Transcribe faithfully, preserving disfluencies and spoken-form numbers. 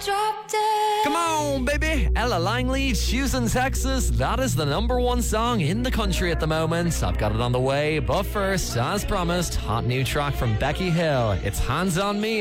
drop dead. Come on, baby. Ella Langley, Houston, Texas. That is the number one song in the country at the moment. I've got it on the way. But first, as promised, hot new track from Becky Hill. It's Hands on Me.